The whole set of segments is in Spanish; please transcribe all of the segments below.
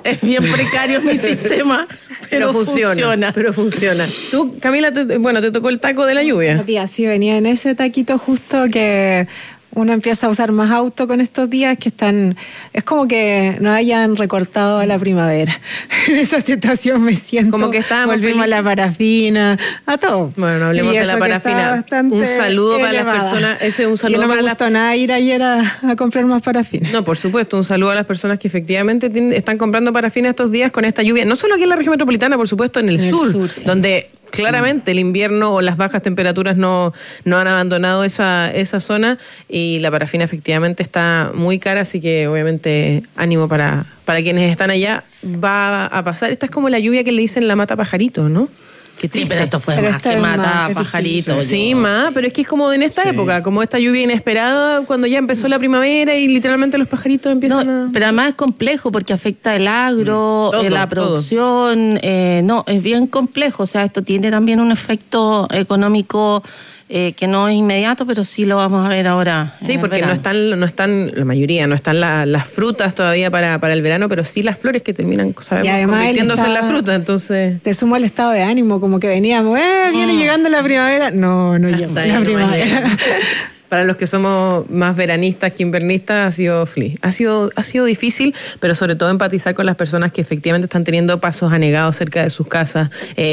Es bien precario mi sistema, pero funciona. Pero funciona. Tú, Camila, te tocó el taco de la lluvia. Buenos días, sí, venía en ese taquito justo que uno empieza a usar más auto con estos días que es como que no hayan recortado a la primavera. En esa situación me siento. Como que estábamos volvimos felices. a la parafina, a todo. Bueno, no hablemos de la parafina. Un saludo para las personas. Ese es un saludo no para me gustó nada ir ayer a comprar más parafina. No, por supuesto, un saludo a las personas que efectivamente están comprando parafina estos días con esta lluvia. No solo aquí en la región metropolitana, por supuesto, en el sur, sí. Donde claramente el invierno o las bajas temperaturas no han abandonado esa zona y la parafina efectivamente está muy cara, así que obviamente ánimo para quienes están allá. Va a pasar, esta es como la lluvia que le dicen la mata pajarito, ¿no? Sí, pero esto fue más que mata pajarito. Sí, más, pero es que es como en esta época, como esta lluvia inesperada, cuando ya empezó la primavera y literalmente los pajaritos empiezan a... Pero además es complejo porque afecta el agro, la producción, es bien complejo, o sea, esto tiene también un efecto económico que no es inmediato, pero sí lo vamos a ver ahora. Sí, porque no están la mayoría, no están las frutas todavía para el verano, pero sí las flores que terminan, convirtiéndose en la fruta, entonces... Te sumo el estado de ánimo, como que veníamos, viene llegando la primavera. No llega la primavera. Para los que somos más veranistas que invernistas, ha sido difícil, pero sobre todo empatizar con las personas que efectivamente están teniendo pasos anegados cerca de sus casas,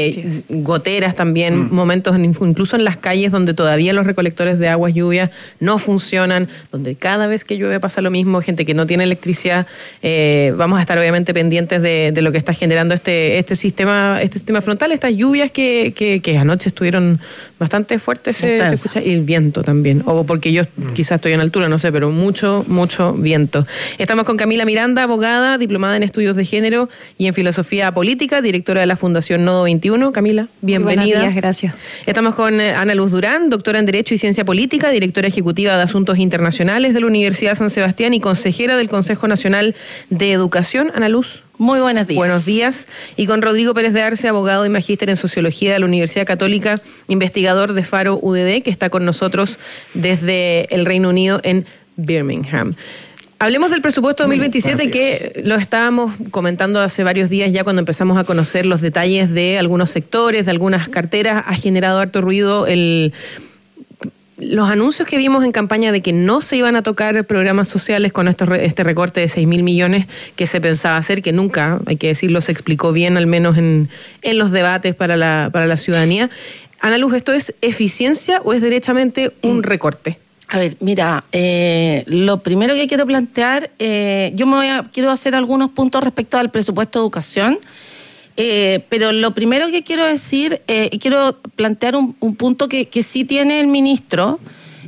goteras también, momentos incluso en las calles donde todavía los recolectores de aguas lluvias no funcionan, donde cada vez que llueve pasa lo mismo, gente que no tiene electricidad. Vamos a estar obviamente pendientes de lo que está generando este sistema frontal, estas lluvias que anoche estuvieron bastante fuertes, se escucha, y el viento también, o porque yo quizás estoy en altura, no sé, pero mucho viento. Estamos con Camila Miranda, abogada, diplomada en estudios de género y en filosofía política, directora de la Fundación Nodo 21. Camila, bienvenida. Buenos días, gracias. Estamos con Ana Luz Durán, doctora en Derecho y Ciencia Política, directora ejecutiva de Asuntos Internacionales de la Universidad San Sebastián y consejera del Consejo Nacional de Educación. Ana Luz. Muy buenos días. Buenos días. Y con Rodrigo Pérez de Arce, abogado y magíster en Sociología de la Universidad Católica, investigador de Faro UDD, que está con nosotros desde el Reino Unido en Birmingham. Hablemos del presupuesto 2027 que lo estábamos comentando hace varios días ya cuando empezamos a conocer los detalles de algunos sectores, de algunas carteras. Ha generado harto ruido los anuncios que vimos en campaña de que no se iban a tocar programas sociales con este recorte de 6.000 millones que se pensaba hacer, que nunca, hay que decirlo, se explicó bien, al menos en los debates para la ciudadanía. Ana Luz, ¿esto es eficiencia o es derechamente un recorte? A ver, mira, lo primero que quiero plantear, quiero hacer algunos puntos respecto al presupuesto de educación. Pero lo primero que quiero decir, quiero plantear un punto que sí tiene el ministro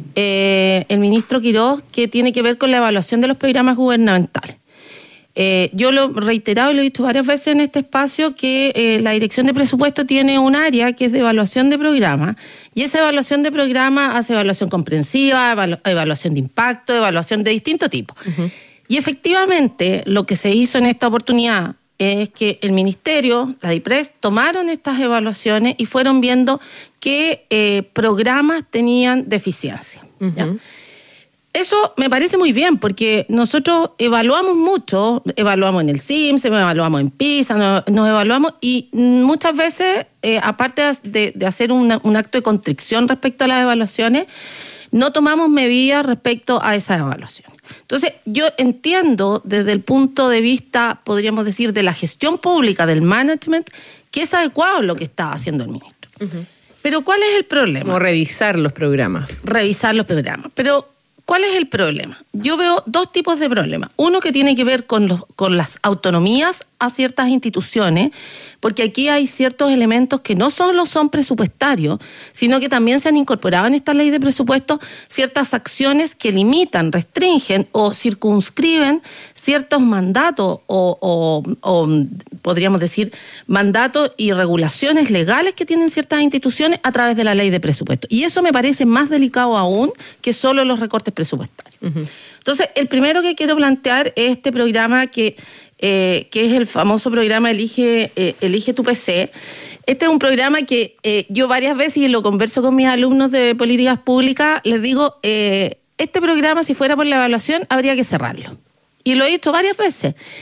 Quirós, que tiene que ver con la evaluación de los programas gubernamentales. Yo lo he reiterado y lo he dicho varias veces en este espacio que la Dirección de Presupuesto tiene un área que es de evaluación de programas, y esa evaluación de programas hace evaluación comprensiva, evaluación de impacto, evaluación de distinto tipo. Uh-huh. Y efectivamente lo que se hizo en esta oportunidad es que el Ministerio, la DIPRES, tomaron estas evaluaciones y fueron viendo qué programas tenían deficiencia. Uh-huh. ¿Ya? Eso me parece muy bien, porque nosotros evaluamos mucho, evaluamos en el CIMSS, evaluamos en PISA, nos evaluamos, y muchas veces, aparte de hacer un acto de contrición respecto a las evaluaciones, no tomamos medidas respecto a esas evaluaciones. Entonces, yo entiendo desde el punto de vista, podríamos decir, de la gestión pública, del management, que es adecuado lo que está haciendo el ministro. Uh-huh. Pero ¿cuál es el problema? Como revisar los programas. Revisar los programas. Pero ¿cuál es el problema? Yo veo dos tipos de problemas. Uno que tiene que ver con las autonomías a ciertas instituciones, porque aquí hay ciertos elementos que no solo son presupuestarios, sino que también se han incorporado en esta ley de presupuesto ciertas acciones que limitan, restringen o circunscriben ciertos mandatos o podríamos decir mandatos y regulaciones legales que tienen ciertas instituciones a través de la ley de presupuesto. Y eso me parece más delicado aún que solo los recortes presupuestarios. Uh-huh. Entonces, el primero que quiero plantear es este programa que es el famoso programa Elige tu PC. Este es un programa que yo varias veces, y lo converso con mis alumnos de políticas públicas, les digo, este programa, si fuera por la evaluación, habría que cerrarlo. Y lo he dicho varias veces.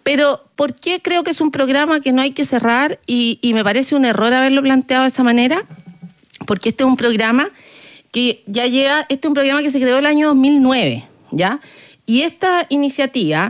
Pero ¿por qué creo que es un programa que no hay que cerrar? Y me parece un error haberlo planteado de esa manera, porque este es un programa que este es un programa que se creó el año 2009, ¿ya? Y esta iniciativa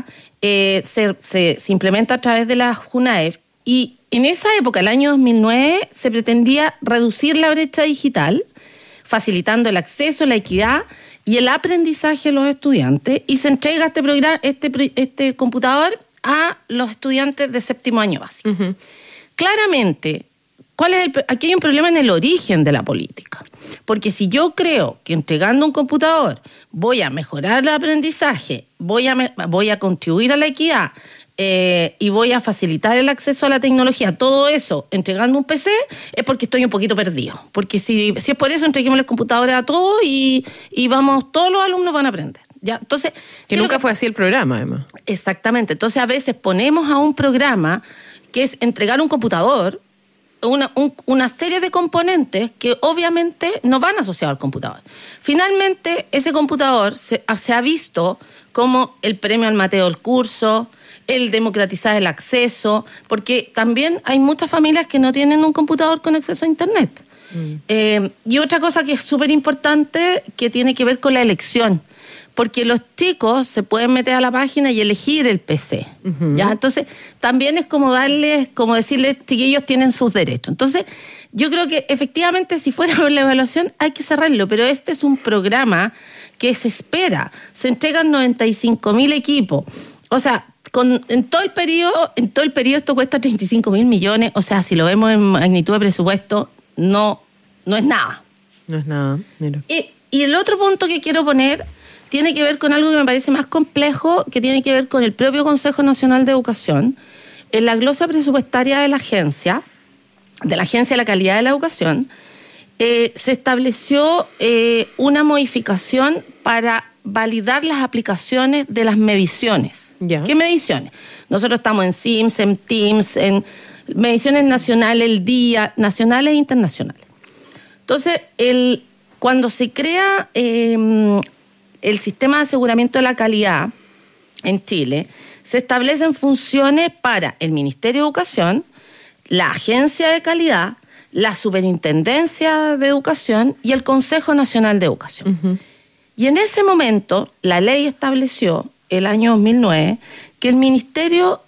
se implementa a través de la JUNAEF, y en esa época, el año 2009, se pretendía reducir la brecha digital, facilitando el acceso, la equidad y el aprendizaje a los estudiantes, y se entrega este computador a los estudiantes de 7º año básico. Uh-huh. Claramente, aquí hay un problema en el origen de la política, porque si yo creo que entregando un computador voy a mejorar el aprendizaje, voy a contribuir a la equidad, y voy a facilitar el acceso a la tecnología, todo eso entregando un PC, es porque estoy un poquito perdido. Porque si es por eso, entreguemos los computadores a todos y todos los alumnos van a aprender. ¿Ya? Entonces, que nunca fue así el programa, además. Exactamente. Entonces, a veces ponemos a un programa que es entregar un computador, una serie de componentes que obviamente no van asociados al computador. Finalmente, ese computador se ha visto como el premio al Mateo del curso, el democratizar el acceso, porque también hay muchas familias que no tienen un computador con acceso a Internet. Y otra cosa que es súper importante, que tiene que ver con la elección, porque los chicos se pueden meter a la página y elegir el PC. Uh-huh. ¿Ya? Entonces, también es como decirles, chiquillos tienen sus derechos. Entonces, yo creo que efectivamente, si fuera por la evaluación, hay que cerrarlo, pero este es un programa que se espera. Se entregan 95.000 equipos. O sea, en todo el periodo esto cuesta 35.000 millones. O sea, si lo vemos en magnitud de presupuesto, no es nada. No es nada, mira. Y el otro punto que quiero poner tiene que ver con algo que me parece más complejo, que tiene que ver con el propio Consejo Nacional de Educación. En la glosa presupuestaria de la Agencia de la Calidad de la Educación, se estableció una modificación para validar las aplicaciones de las mediciones. Ya. ¿Qué mediciones? Nosotros estamos en SIMS, en TIMSS, en mediciones nacionales, el día, nacionales e internacionales. Entonces, cuando se crea el sistema de aseguramiento de la calidad en Chile, se establecen funciones para el Ministerio de Educación, la Agencia de Calidad, la Superintendencia de Educación y el Consejo Nacional de Educación. Uh-huh. Y en ese momento, la ley estableció, el año 2009, que el ministerio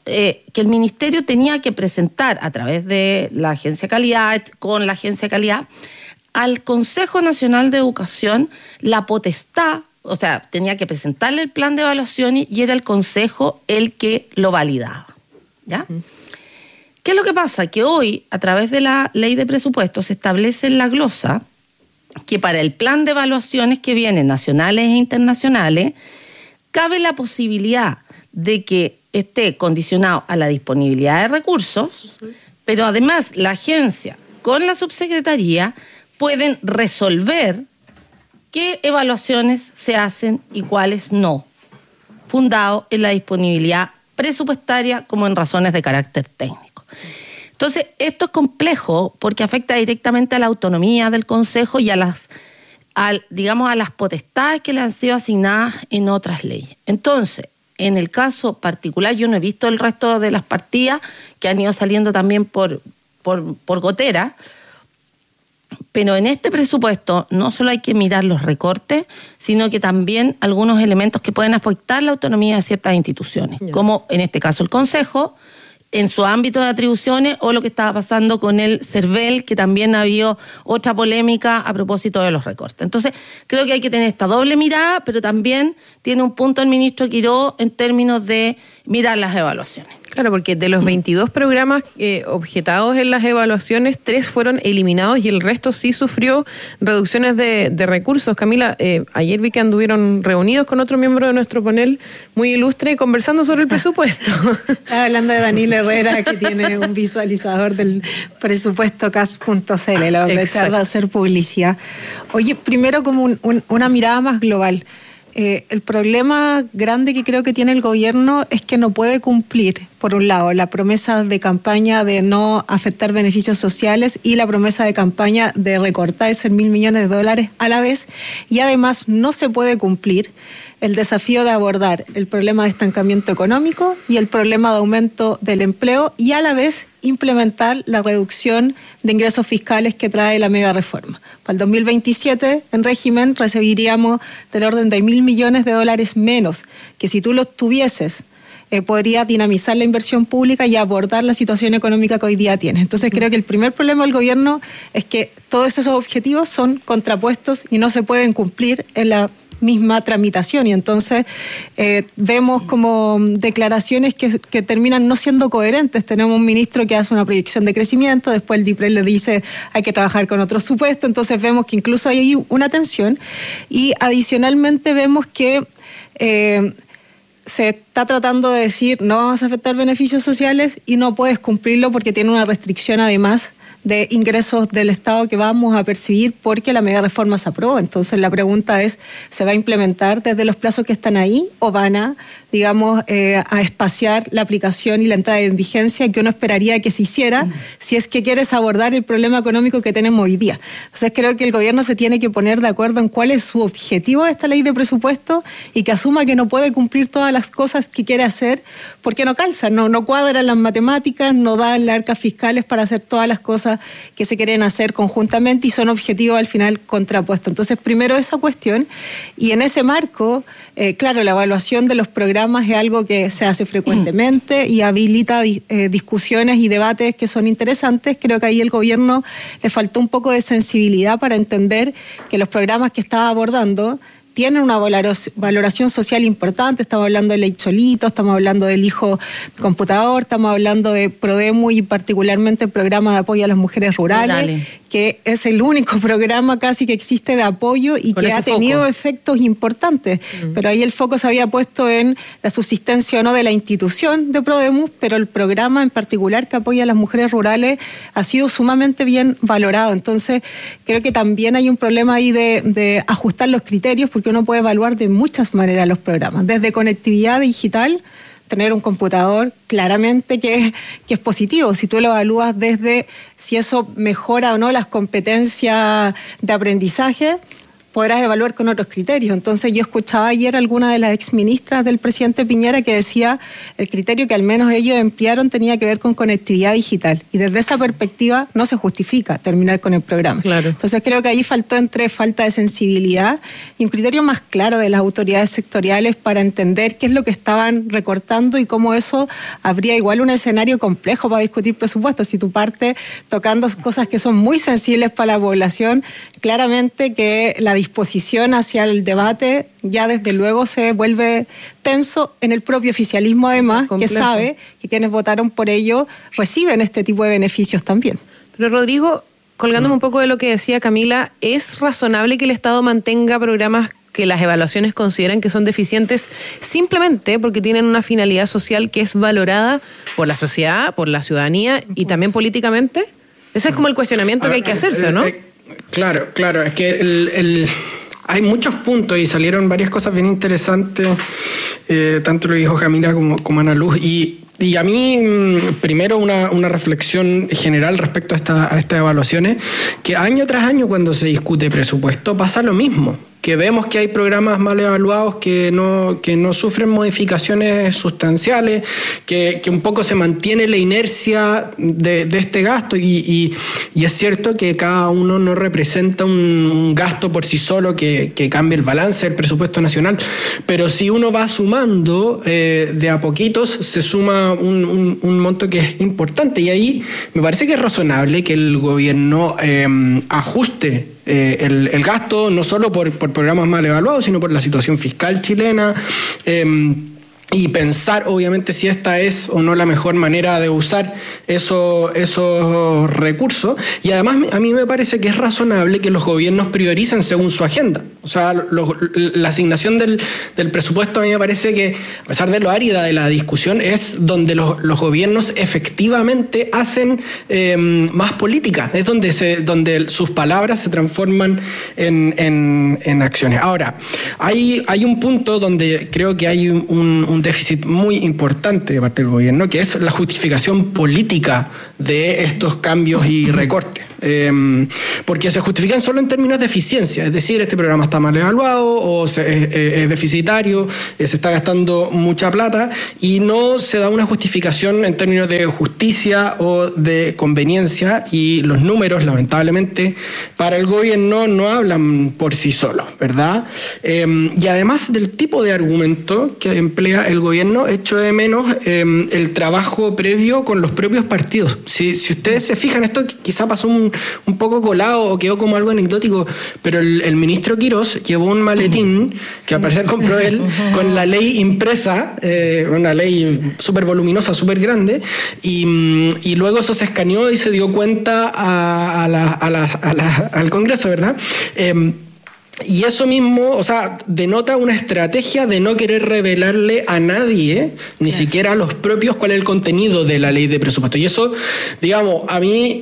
tenía que presentar a través de la Agencia de Calidad, con la Agencia de Calidad, al Consejo Nacional de Educación la potestad, o sea, tenía que presentarle el plan de evaluación y era el Consejo el que lo validaba. ¿Ya? Uh-huh. ¿Qué es lo que pasa? Que hoy, a través de la ley de presupuestos, se establece en la glosa que para el plan de evaluaciones que vienen, nacionales e internacionales, cabe la posibilidad de que esté condicionado a la disponibilidad de recursos, uh-huh, pero además la agencia con la subsecretaría pueden resolver qué evaluaciones se hacen y cuáles no, fundado en la disponibilidad presupuestaria como en razones de carácter técnico. Entonces, esto es complejo porque afecta directamente a la autonomía del Consejo y a las potestades que le han sido asignadas en otras leyes. Entonces, en el caso particular, yo no he visto el resto de las partidas que han ido saliendo también por gotera, pero en este presupuesto no solo hay que mirar los recortes, sino que también algunos elementos que pueden afectar la autonomía de ciertas instituciones, como en este caso el Consejo, en su ámbito de atribuciones, o lo que estaba pasando con el CERVEL, que también ha habido otra polémica a propósito de los recortes. Entonces, creo que hay que tener esta doble mirada, pero también tiene un punto el ministro Quiró en términos de mirar las evaluaciones. Claro, porque de los 22 programas objetados en las evaluaciones, 3 fueron eliminados y el resto sí sufrió reducciones de recursos. Camila, ayer vi que anduvieron reunidos con otro miembro de nuestro panel muy ilustre conversando sobre el presupuesto. Estaba hablando de Daniel Herrera, que tiene un visualizador del presupuesto cas.cl, le voy a aprovechar de hacer publicidad. Oye, primero como una mirada más global. El problema grande que creo que tiene el gobierno es que no puede cumplir, por un lado, la promesa de campaña de no afectar beneficios sociales y la promesa de campaña de recortar esos $1.000 millones a la vez, y además no se puede cumplir el desafío de abordar el problema de estancamiento económico y el problema de aumento del empleo y a la vez implementar la reducción de ingresos fiscales que trae la mega reforma. Para el 2027, en régimen, recibiríamos del orden de $1.000 millones menos, que si tú los tuvieses, podría dinamizar la inversión pública y abordar la situación económica que hoy día tiene. Entonces creo que el primer problema del gobierno es que todos esos objetivos son contrapuestos y no se pueden cumplir en la misma tramitación, y entonces vemos como declaraciones que terminan no siendo coherentes. Tenemos un ministro que hace una proyección de crecimiento, después el DIPRES le dice hay que trabajar con otro supuesto, entonces vemos que incluso hay una tensión, y adicionalmente vemos que se está tratando de decir no vamos a afectar beneficios sociales y no puedes cumplirlo porque tiene una restricción además de ingresos del Estado que vamos a percibir porque la mega reforma se aprobó. Entonces la pregunta es, ¿se va a implementar desde los plazos que están ahí o van a, digamos, a espaciar la aplicación y la entrada en vigencia que uno esperaría que se hiciera si es que quieres abordar el problema económico que tenemos hoy día? Entonces creo que el gobierno se tiene que poner de acuerdo en cuál es su objetivo de esta ley de presupuesto y que asuma que no puede cumplir todas las cosas que quiere hacer porque no calza, no cuadran las matemáticas, no dan las arcas fiscales para hacer todas las cosas que se quieren hacer conjuntamente y son objetivos al final contrapuestos. Entonces, primero esa cuestión, y en ese marco, claro, la evaluación de los programas es algo que se hace frecuentemente y habilita discusiones y debates que son interesantes. Creo que ahí el gobierno le faltó un poco de sensibilidad para entender que los programas que estaba abordando tienen una valoración social importante. Estamos hablando del Ley Cholito, estamos hablando del hijo computador, estamos hablando de Prodemu y particularmente el programa de apoyo a las mujeres rurales, que es el único programa casi que existe de apoyo y que ha tenido efectos importantes. Pero ahí el foco se había puesto en la subsistencia o no de la institución de Prodemu, pero el programa en particular que apoya a las mujeres rurales ha sido sumamente bien valorado. Entonces creo que también hay un problema ahí de ajustar los criterios, porque uno puede evaluar de muchas maneras los programas, desde conectividad digital, tener un computador, claramente que es positivo. Si tú lo evalúas desde si eso mejora o no las competencias de aprendizaje, podrás evaluar con otros criterios. Entonces yo escuchaba ayer a alguna de las exministras del presidente Piñera que decía el criterio que al menos ellos emplearon tenía que ver con conectividad digital, y desde esa perspectiva no se justifica terminar con el programa. Claro. Entonces creo que ahí faltó entre falta de sensibilidad y un criterio más claro de las autoridades sectoriales para entender qué es lo que estaban recortando y cómo eso habría igual un escenario complejo para discutir presupuestos. Si tú partes tocando cosas que son muy sensibles para la población, claramente que la disposición hacia el debate ya desde luego se vuelve tenso en el propio oficialismo, además, complejo, que sabe que quienes votaron por ello reciben este tipo de beneficios también. Pero Rodrigo, colgándome un poco de lo que decía Camila, ¿es razonable que el Estado mantenga programas que las evaluaciones consideran que son deficientes simplemente porque tienen una finalidad social que es valorada por la sociedad, por la ciudadanía y también políticamente? Ese es como el cuestionamiento que hay que hacerse, ¿no? Claro, es que hay muchos puntos y salieron varias cosas bien interesantes, tanto lo dijo Camila como Ana Luz, y a mí, primero, una reflexión general respecto a estas evaluaciones, que año tras año cuando se discute presupuesto pasa lo mismo, que vemos que hay programas mal evaluados que no sufren modificaciones sustanciales, que un poco se mantiene la inercia de este gasto, y es cierto que cada uno no representa un gasto por sí solo que cambie el balance del presupuesto nacional, pero si uno va sumando de a poquitos, se suma un monto que es importante, y ahí me parece que es razonable que el gobierno ajuste el gasto, no solo por programas mal evaluados, sino por la situación fiscal chilena, y pensar obviamente si esta es o no la mejor manera de usar esos recursos. Y además a mí me parece que es razonable que los gobiernos prioricen según su agenda. O sea, la asignación del presupuesto a mí me parece que, a pesar de lo árida de la discusión, es donde los gobiernos efectivamente hacen más política, es donde sus palabras se transforman en acciones. Ahora, hay un punto donde creo que hay un déficit muy importante de parte del gobierno, que es la justificación política de estos cambios y recortes. porque se justifican solo en términos de eficiencia, es decir, este programa está mal evaluado o es deficitario, se está gastando mucha plata y no se da una justificación en términos de justicia o de conveniencia, y los números, lamentablemente, para el gobierno no hablan por sí solos, ¿verdad? Y además del tipo de argumento que emplea el gobierno, echo de menos el trabajo previo con los propios partidos. Si ustedes se fijan, esto quizá pasó un poco colado o quedó como algo anecdótico, pero el ministro Quirós llevó un maletín que al parecer compró él con la ley impresa, una ley súper voluminosa, súper grande, y luego eso se escaneó y se dio cuenta al Congreso, ¿verdad? Y eso mismo, o sea, denota una estrategia de no querer revelarle a nadie, ni siquiera a los propios, cuál es el contenido de la ley de presupuesto. Y eso, digamos, a mí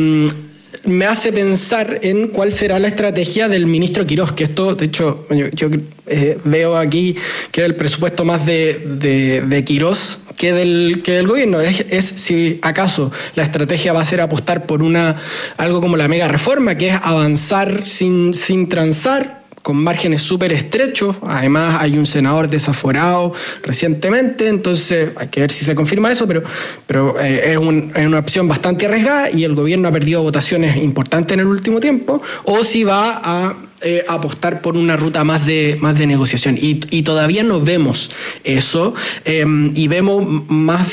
me hace pensar en cuál será la estrategia del ministro Quirós, que esto, de hecho, yo veo aquí que es el presupuesto más de Quirós que del gobierno. Es si acaso la estrategia va a ser apostar por algo como la mega reforma, que es avanzar sin transar, con márgenes súper estrechos. Además hay un senador desaforado recientemente, entonces hay que ver si se confirma eso, pero es una opción bastante arriesgada y el gobierno ha perdido votaciones importantes en el último tiempo, o si va a apostar por una ruta más de negociación, y todavía no vemos eso, y vemos más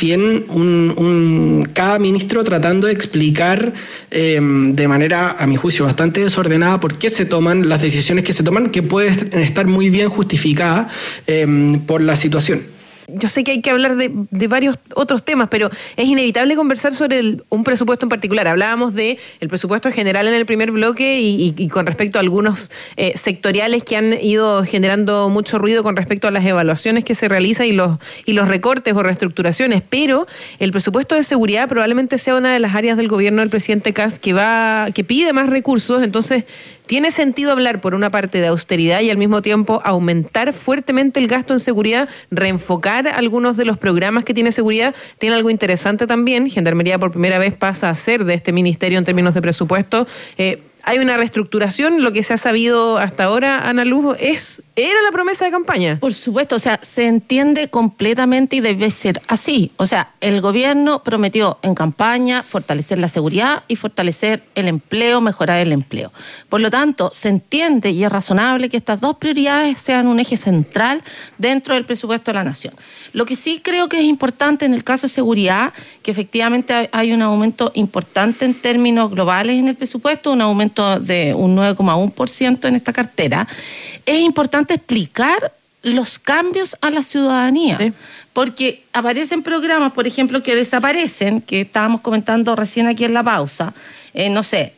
bien cada ministro tratando de explicar de manera, a mi juicio, bastante desordenada por qué se toman las decisiones que se toman, que pueden estar muy bien justificadas por la situación. Yo sé que hay que hablar de varios otros temas, pero es inevitable conversar sobre un presupuesto en particular. Hablábamos del presupuesto general en el primer bloque y con respecto a algunos sectoriales que han ido generando mucho ruido con respecto a las evaluaciones que se realizan y los recortes o reestructuraciones. Pero el presupuesto de seguridad probablemente sea una de las áreas del gobierno del presidente Kast que pide más recursos. Entonces, ¿tiene sentido hablar por una parte de austeridad y al mismo tiempo aumentar fuertemente el gasto en seguridad, reenfocar algunos de los programas que tiene seguridad? Tiene algo interesante también. Gendarmería por primera vez pasa a ser de este ministerio en términos de presupuesto. Hay una reestructuración, lo que se ha sabido hasta ahora, Ana Luz, era la promesa de campaña. Por supuesto, o sea, se entiende completamente y debe ser así. O sea, el gobierno prometió en campaña fortalecer la seguridad y fortalecer el empleo, mejorar el empleo. Por lo tanto, se entiende y es razonable que estas dos prioridades sean un eje central dentro del presupuesto de la nación. Lo que sí creo que es importante en el caso de seguridad, que efectivamente hay un aumento importante en términos globales en el presupuesto, un aumento de un 9,1% en esta cartera. Es importante explicar los cambios a la ciudadanía, sí, porque aparecen programas, por ejemplo, que desaparecen, que estábamos comentando recién aquí en la pausa, no sé,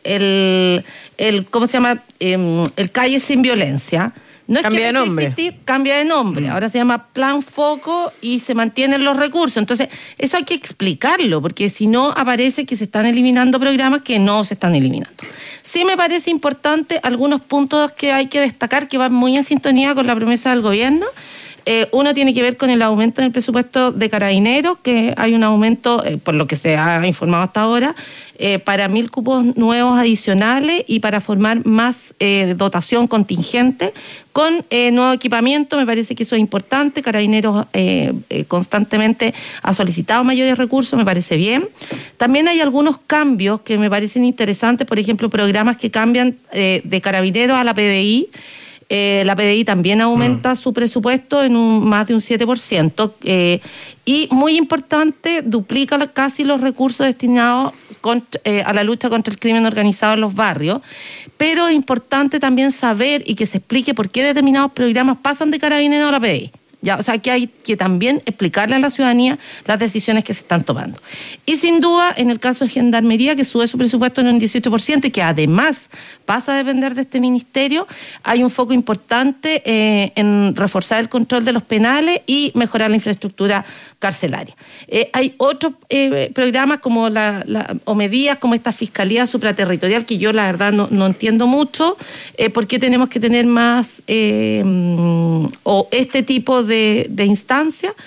¿cómo se llama? El Calle Sin Violencia. No es cambia de nombre. Existir, cambia de nombre. Ahora se llama Plan Foco y se mantienen los recursos. Entonces, eso hay que explicarlo, porque si no aparece que se están eliminando programas que no se están eliminando. Sí me parece importante algunos puntos que hay que destacar que van muy en sintonía con la promesa del gobierno. Uno tiene que ver con el aumento en el presupuesto de Carabineros, que hay un aumento, por lo que se ha informado hasta ahora, para 1.000 cupos nuevos adicionales y para formar más dotación contingente con nuevo equipamiento. Me parece que eso es importante. Carabineros constantemente ha solicitado mayores recursos, me parece bien. También hay algunos cambios que me parecen interesantes, por ejemplo, programas que cambian de Carabineros a la PDI. La PDI también aumenta su presupuesto en más de un 7%. Y muy importante, duplica casi los recursos destinados a la lucha contra el crimen organizado en los barrios. Pero es importante también saber y que se explique por qué determinados programas pasan de Carabineros a la PDI. Ya, o sea, que hay que también explicarle a la ciudadanía las decisiones que se están tomando. Y sin duda, en el caso de Gendarmería, que sube su presupuesto en un 18% y que además pasa a depender de este ministerio, hay un foco importante en reforzar el control de los penales y mejorar la infraestructura carcelaria. Hay otros programas como o medidas como esta fiscalía supraterritorial, que yo la verdad no entiendo mucho por qué tenemos que tener más o este tipo de instancia.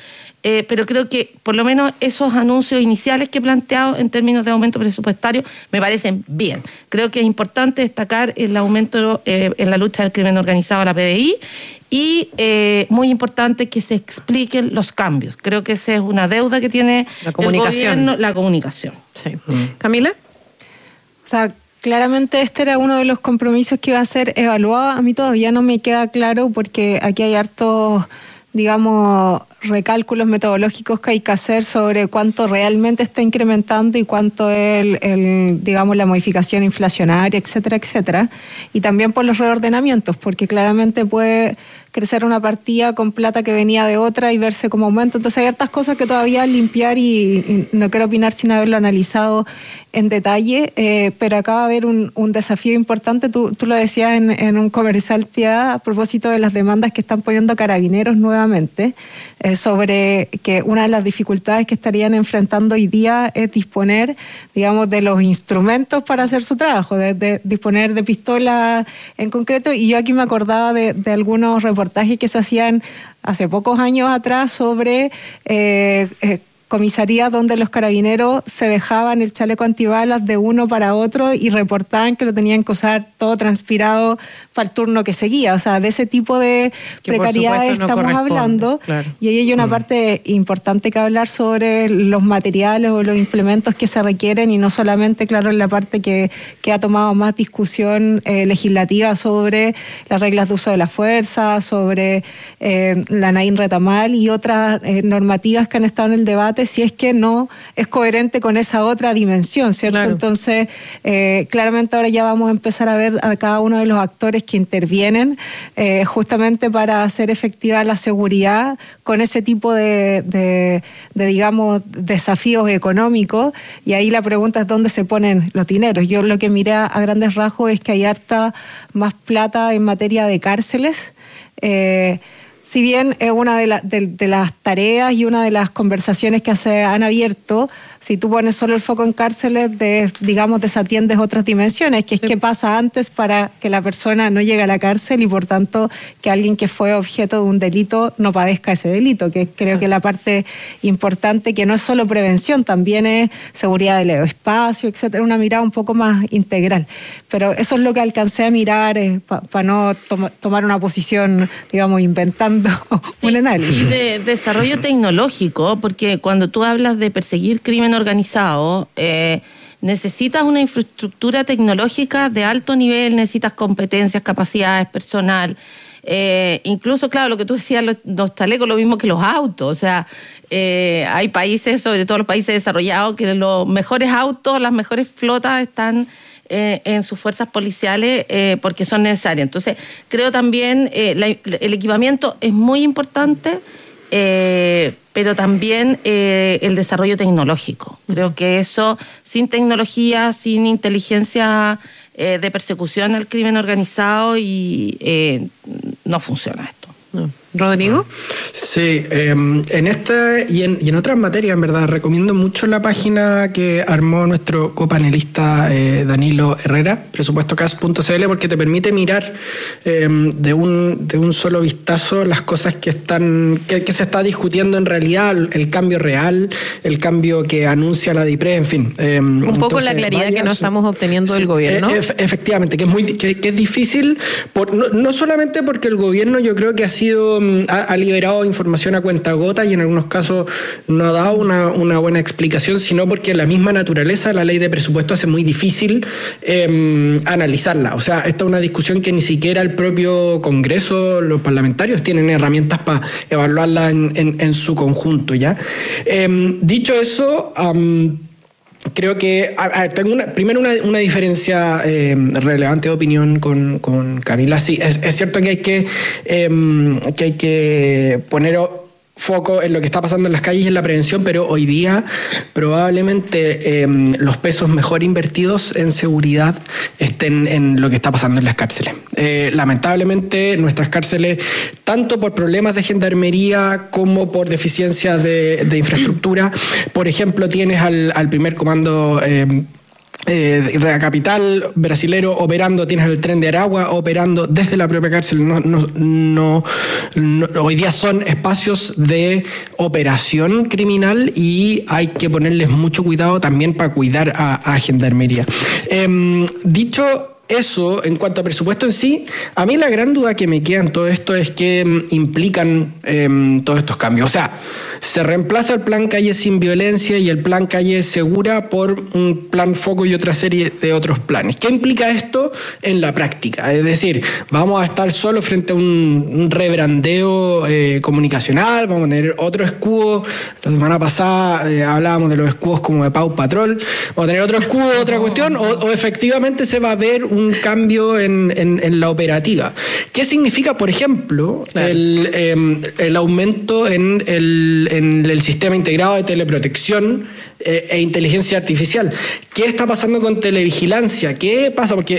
pero creo que por lo menos esos anuncios iniciales que he planteado en términos de aumento presupuestario me parecen bien. Creo que es importante destacar el aumento en la lucha del crimen organizado a la PDI y muy importante que se expliquen los cambios. Creo que esa es una deuda que tiene la comunicación. El gobierno, la comunicación. Sí. ¿Camila? O sea, claramente este era uno de los compromisos que iba a ser evaluado. A mí todavía no me queda claro porque aquí hay hartos, digamos, recálculos metodológicos que hay que hacer sobre cuánto realmente está incrementando y cuánto es digamos, la modificación inflacionaria, etcétera, etcétera. Y también por los reordenamientos, porque claramente puede crecer una partida con plata que venía de otra y verse como aumento. Entonces hay hartas cosas que todavía limpiar y no quiero opinar sin haberlo analizado en detalle, pero acá va a haber un desafío importante. Tú lo decías en un comercial, Piedad, a propósito de las demandas que están poniendo Carabineros nuevamente, sobre que una de las dificultades que estarían enfrentando hoy día es disponer, digamos, de los instrumentos para hacer su trabajo, de disponer de pistolas en concreto. Y yo aquí me acordaba de algunos reportajes que se hacían hace pocos años atrás sobre comisarías donde los carabineros se dejaban el chaleco antibalas de uno para otro y reportaban que lo tenían que usar todo transpirado para el turno que seguía. O sea, de ese tipo de precariedades no estamos hablando. Claro. Y ahí hay una parte importante que hablar sobre los materiales o los implementos que se requieren y no solamente, claro, en la parte que ha tomado más discusión legislativa sobre las reglas de uso de la fuerza, sobre la Nain Retamal y otras normativas que han estado en el debate, si es que no es coherente con esa otra dimensión, ¿cierto? Claro. Entonces, claramente ahora ya vamos a empezar a ver a cada uno de los actores que intervienen justamente para hacer efectiva la seguridad con ese tipo de digamos, desafíos económicos, y ahí la pregunta es dónde se ponen los dineros. Yo lo que miré a grandes rasgos es que hay harta más plata en materia de cárceles. Si bien es una de las tareas y una de las conversaciones que se han abierto, si tú pones solo el foco en cárceles, digamos, desatiendes otras dimensiones, que es qué pasa antes para que la persona no llegue a la cárcel y, por tanto, que alguien que fue objeto de un delito no padezca ese delito, que creo que es la parte importante, que no es solo prevención, también es seguridad del espacio, etcétera, una mirada un poco más integral. Pero eso es lo que alcancé a mirar para no tomar una posición, digamos, inventando un análisis. Y de desarrollo tecnológico, porque cuando tú hablas de perseguir crimen organizado, necesitas una infraestructura tecnológica de alto nivel, necesitas competencias, capacidades, personal. Incluso, claro, lo que tú decías, los chalecos, lo mismo que los autos. O sea, hay países, sobre todo los países desarrollados, que los mejores autos, las mejores flotas están en sus fuerzas policiales porque son necesarias. Entonces, creo también el equipamiento es muy importante, pero también el desarrollo tecnológico. Creo que eso, sin tecnología, sin inteligencia de persecución al crimen organizado, no funciona esto. ¿Rodrigo? Sí, en esta y en otras materias, en verdad, recomiendo mucho la página que armó nuestro copanelista Danilo Herrera, presupuestocast.cl, porque te permite mirar de un solo vistazo las cosas que se está discutiendo en realidad, el cambio real, el cambio que anuncia la DIPRE, en fin. Un poco la claridad que no estamos obteniendo del gobierno. Efectivamente, que es difícil, no solamente porque el gobierno, yo creo que ha liberado información a cuentagotas y en algunos casos no ha dado una buena explicación, sino porque la misma naturaleza de la ley de presupuesto hace muy difícil analizarla. O sea, esta es una discusión que ni siquiera el propio Congreso, los parlamentarios tienen herramientas para evaluarla en su conjunto, ¿ya? Dicho eso, creo que tengo primero una diferencia relevante de opinión con Camila. Sí, es cierto que hay que poner foco en lo que está pasando en las calles y en la prevención, pero hoy día probablemente los pesos mejor invertidos en seguridad estén en lo que está pasando en las cárceles. Lamentablemente nuestras cárceles, tanto por problemas de gendarmería como por deficiencias de infraestructura, por ejemplo, tienes al primer comando de la capital brasilero operando, tienes el tren de Aragua operando desde la propia cárcel. Hoy día son espacios de operación criminal y hay que ponerles mucho cuidado también para cuidar a Gendarmería. Dicho eso, en cuanto a presupuesto en sí, a mí la gran duda que me queda en todo esto es que implican todos estos cambios. O sea, se reemplaza el plan Calle Sin Violencia y el plan Calle Segura por un plan Foco y otra serie de otros planes. ¿Qué implica esto en la práctica? Es decir, vamos a estar solo frente a un rebrandeo comunicacional, vamos a tener otro escudo. La semana pasada hablábamos de los escudos como de Pau Patrol. Vamos a tener otro escudo, otra cuestión, o efectivamente se va a ver un cambio en la operativa. ¿Qué significa, por ejemplo, claro, el aumento en el sistema integrado de teleprotección e inteligencia artificial? ¿Qué está pasando con televigilancia? ¿Qué pasa? Porque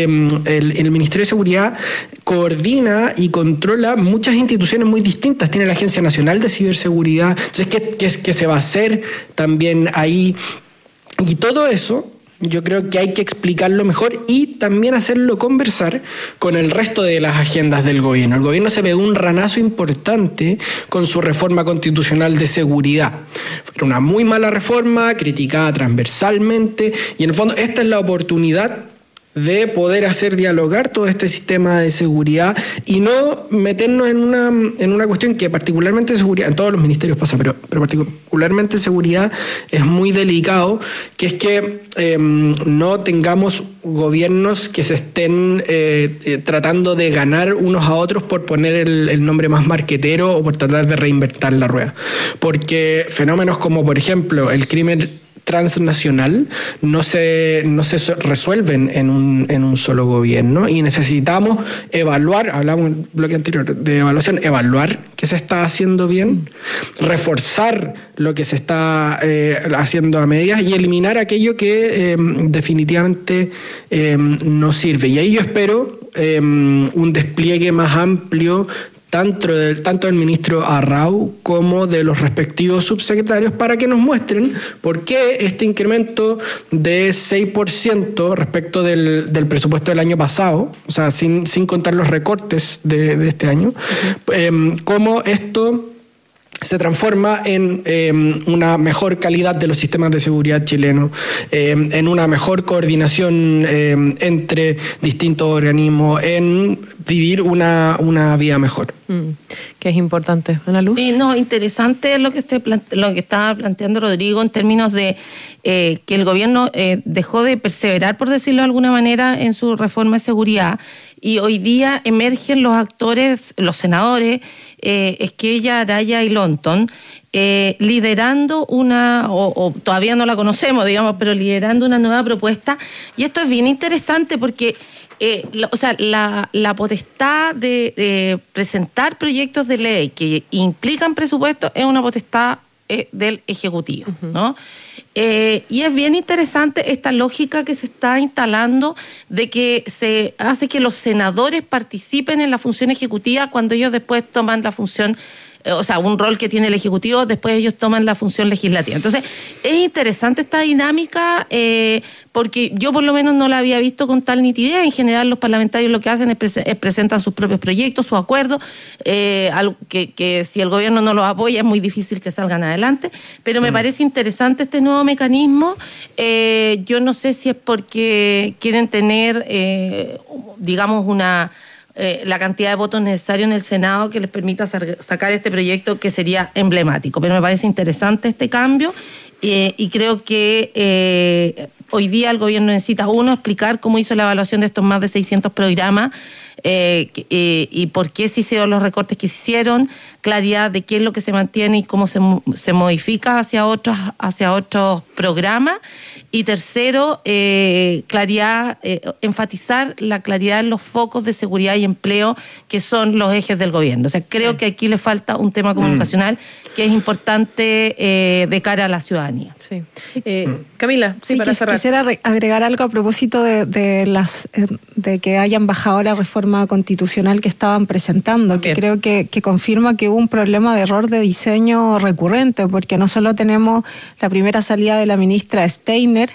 el Ministerio de Seguridad coordina y controla muchas instituciones muy distintas. Tiene la Agencia Nacional de Ciberseguridad. Entonces, ¿qué se va a hacer también ahí? Y todo eso yo creo que hay que explicarlo mejor y también hacerlo conversar con el resto de las agendas del gobierno. El gobierno se pegó un ranazo importante con su reforma constitucional de seguridad. Era una muy mala reforma, criticada transversalmente, y en el fondo esta es la oportunidad de poder hacer dialogar todo este sistema de seguridad y no meternos en una cuestión que particularmente seguridad, en todos los ministerios pasa, pero particularmente seguridad es muy delicado, que es que no tengamos gobiernos que se estén tratando de ganar unos a otros por poner el nombre más marquetero o por tratar de reinventar la rueda. Porque fenómenos como, por ejemplo, el crimen transnacional no se resuelven en un solo gobierno y necesitamos evaluar, hablamos en el bloque anterior de evaluación, evaluar qué se está haciendo bien, reforzar lo que se está haciendo a medias y eliminar aquello que definitivamente no sirve. Y ahí yo espero un despliegue más amplio tanto del ministro Arrau como de los respectivos subsecretarios para que nos muestren por qué este incremento de 6% respecto del presupuesto del año pasado, o sea, sin contar los recortes de este año, cómo esto se transforma en una mejor calidad de los sistemas de seguridad chilenos, en una mejor coordinación entre distintos organismos, en vivir una vida mejor. Que es importante. Ana Luz. Sí, no, interesante lo que estaba planteando Rodrigo en términos de que el gobierno dejó de perseverar, por decirlo de alguna manera, en su reforma de seguridad. Y hoy día emergen los actores, los senadores, Esquella, Araya y Lonton, liderando o todavía no la conocemos, digamos, pero liderando una nueva propuesta. Y esto es bien interesante porque la potestad de presentar proyectos de ley que implican presupuesto es una potestad del Ejecutivo, ¿no? Y es bien interesante esta lógica que se está instalando de que se hace que los senadores participen en la función ejecutiva cuando ellos después toman la función, o sea, un rol que tiene el Ejecutivo, después ellos toman la función legislativa. Entonces, es interesante esta dinámica porque yo por lo menos no la había visto con tal nitidez. En general, los parlamentarios lo que hacen es presentan sus propios proyectos, sus acuerdos, que si el gobierno no los apoya es muy difícil que salgan adelante, pero me parece interesante este nuevo mecanismo. Yo no sé si es porque quieren tener, digamos, la cantidad de votos necesarios en el Senado que les permita sacar este proyecto que sería emblemático. Pero me parece interesante este cambio y creo que hoy día el gobierno necesita, explicar cómo hizo la evaluación de estos más de 600 programas y por qué se hicieron los recortes que se hicieron, claridad de qué es lo que se mantiene y cómo se modifica hacia otros programas. Y tercero, claridad, enfatizar la claridad en los focos de seguridad y empleo que son los ejes del gobierno. O sea, creo que aquí le falta un tema comunicacional que es importante de cara a la ciudadanía. Sí. Camila, para cerrar. Quisiera agregar algo a propósito de que hayan bajado la reforma constitucional que estaban presentando, que creo que confirma que hubo un problema de error de diseño recurrente, porque no solo tenemos la primera salida de la ministra Steiner,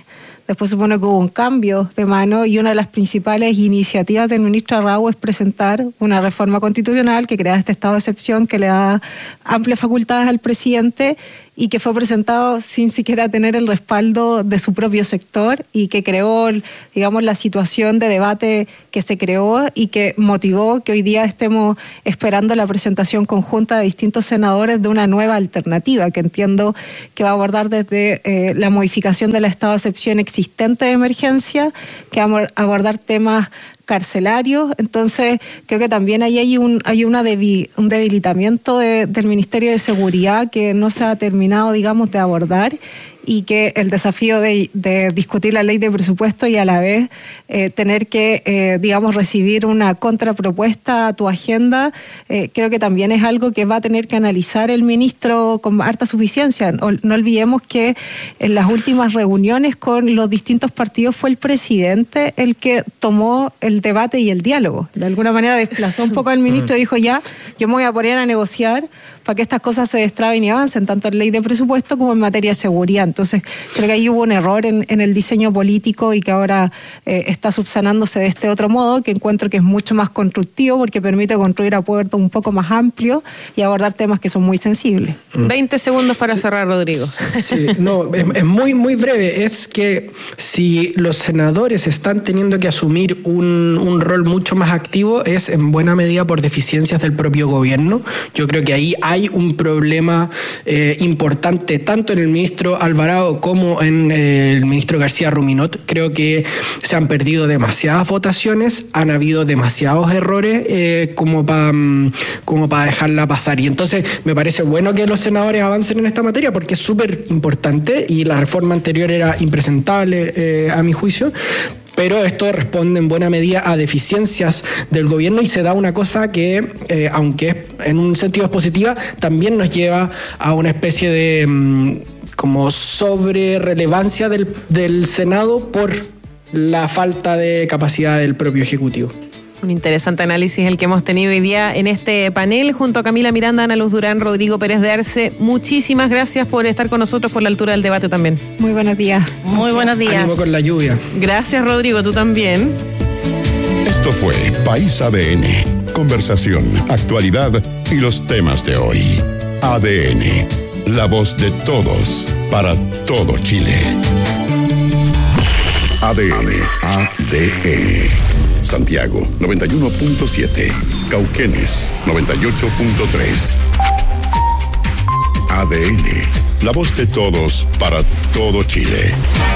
después se supone que hubo un cambio de mano y una de las principales iniciativas del ministro Arrau es presentar una reforma constitucional que crea este estado de excepción que le da amplias facultades al presidente y que fue presentado sin siquiera tener el respaldo de su propio sector y que creó, digamos, la situación de debate que se creó y que motivó que hoy día estemos esperando la presentación conjunta de distintos senadores de una nueva alternativa que entiendo que va a abordar desde la modificación del estado de excepción existente de emergencia, que va a abordar temas carcelarios. Entonces creo que también ahí hay un debilitamiento del Ministerio de Seguridad que no se ha terminado, digamos, de abordar, y que el desafío de discutir la ley de presupuesto y a la vez tener que, digamos, recibir una contrapropuesta a tu agenda, creo que también es algo que va a tener que analizar el ministro con harta suficiencia. No olvidemos que en las últimas reuniones con los distintos partidos fue el presidente el que tomó el debate y el diálogo. De alguna manera desplazó un poco al ministro y dijo, ya, yo me voy a poner a negociar para que estas cosas se destraben y avancen, tanto en ley de presupuesto como en materia de seguridad. Entonces, creo que ahí hubo un error en el diseño político y que ahora está subsanándose de este otro modo, que encuentro que es mucho más constructivo porque permite construir acuerdos un poco más amplios y abordar temas que son muy sensibles. 20 segundos para cerrar, Rodrigo. Sí, no, es muy, muy breve. Es que si los senadores están teniendo que asumir un rol mucho más activo, es en buena medida por deficiencias del propio gobierno. Yo creo que ahí hay un problema importante tanto en el ministro Alvarado como en el ministro García Ruminot. Creo que se han perdido demasiadas votaciones, han habido demasiados errores como para dejarla pasar. Y entonces me parece bueno que los senadores avancen en esta materia porque es súper importante y la reforma anterior era impresentable a mi juicio. Pero esto responde en buena medida a deficiencias del gobierno y se da una cosa que, aunque en un sentido es positiva, también nos lleva a una especie de como sobre relevancia del Senado por la falta de capacidad del propio Ejecutivo. Un interesante análisis el que hemos tenido hoy día en este panel junto a Camila Miranda, Ana Luz Durán, Rodrigo Pérez de Arce. Muchísimas gracias por estar con nosotros, por la altura del debate también. Muy buenos días. Muy buenos días. Ánimo con la lluvia. Gracias, Rodrigo, tú también. Esto fue País ADN. Conversación, actualidad y los temas de hoy. ADN, la voz de todos, para todo Chile. ADN. Santiago 91.7, Cauquenes 98.3. ADN, la voz de todos para todo Chile.